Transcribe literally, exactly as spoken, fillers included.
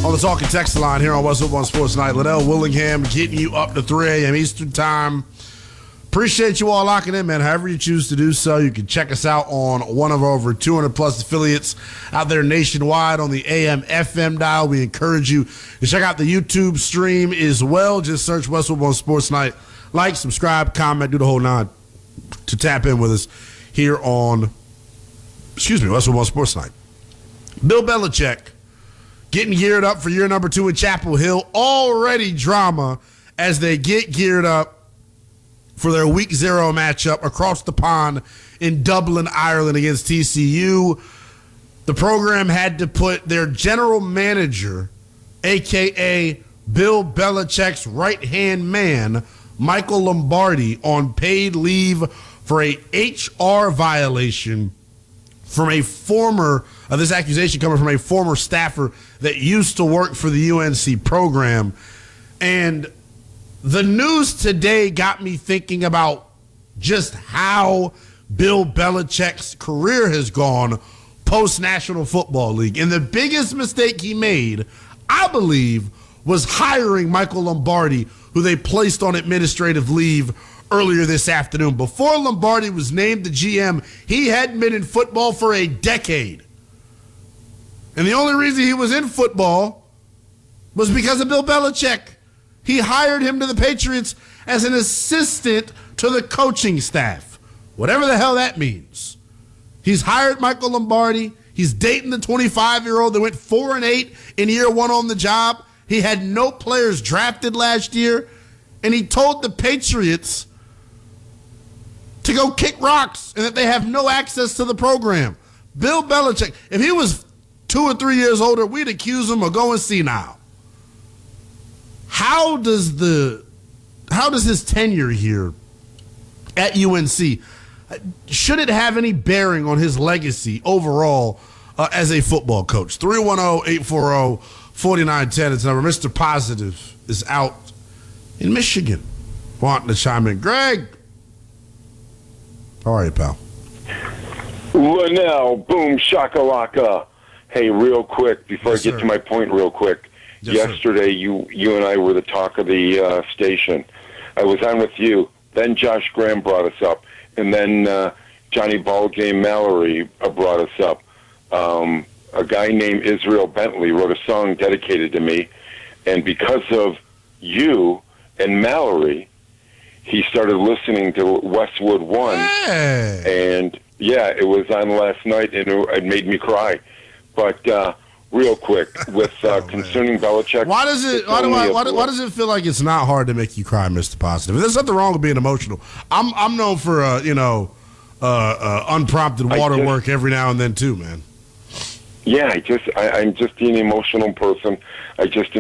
on the Talking Text line here on Westwood One Sports Night. Liddell Willingham getting you up to three a.m. Eastern Time. Appreciate you all locking in, man. However you choose to do so, you can check us out on one of our over two hundred plus affiliates out there nationwide on the A M F M dial. We encourage you to check out the YouTube stream as well. Just search Westwood One Sports Night. Like, subscribe, comment, do the whole nine to tap in with us here on, excuse me, Westwood One Sports Night. Bill Belichick getting geared up for year number two in Chapel Hill. Already drama as they get geared up for their week zero matchup across the pond in Dublin, Ireland against T C U. The program had to put their general manager, a k a. Bill Belichick's right-hand man, Michael Lombardi, on paid leave for a H R violation from a former, uh, this accusation coming from a former staffer that used to work for the U N C program. And the news today got me thinking about just how Bill Belichick's career has gone post-National Football League. And the biggest mistake he made, I believe, was hiring Michael Lombardi, who they placed on administrative leave earlier this afternoon. Before Lombardi was named the G M, he hadn't been in football for a decade. And the only reason he was in football was because of Bill Belichick. He hired him to the Patriots as an assistant to the coaching staff, whatever the hell that means. He's hired Michael Lombardi. He's dating the twenty-five-year-old that went four and eight in year one on the job. He had no players drafted last year, and he told the Patriots to go kick rocks and that they have no access to the program. Bill Belichick, if he was two or three years older, we'd accuse him of going senile. How does the how does his tenure here at U N C, should it have any bearing on his legacy overall uh, as a football coach? three one zero, eight four zero, four nine one zero is the number. Mister Positive is out in Michigan wanting to chime in. Greg, how are you, pal? Linnell, boom, shakalaka. Hey, real quick, before Yes, I get sir. to my point real quick. Yes, Yesterday, you you and I were the talk of the uh, station. I was on with you. Then Josh Graham brought us up. And then uh, Johnny Ballgame Mallory uh, brought us up. Um, a guy named Israel Bentley wrote a song dedicated to me. And because of you and Mallory, he started listening to Westwood One. Hey. And, yeah, it was on last night, and it, it made me cry. But uh, real quick, with uh, Oh, concerning Belichick. Why does it? it's Why, do, only why, a why, do- why does it feel like it's not hard to make you cry, Mister Positive? There's nothing wrong with being emotional. I'm I'm known for uh, you know uh, uh, unprompted I water just- work every now and then too, man. Yeah, I just I, I'm just an emotional person. I just